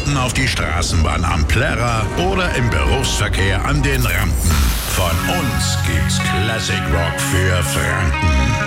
Warten auf die Straßenbahn am Plärrer oder im Berufsverkehr an den Rampen. Von uns gibt's Classic Rock für Franken.